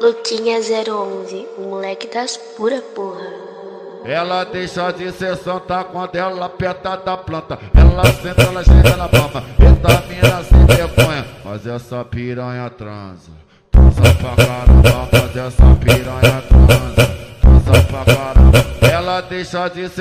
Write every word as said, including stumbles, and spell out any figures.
Luquinha zero onze, o moleque das pura porra. Ela deixa de ser santa quando ela aperta da planta. Ela senta, ela chega na palma. Eita mina sem vergonha, mas essa piranha transa. Transa pra caramba, mas essa piranha transa. Transa pra caramba. Ela deixa de ser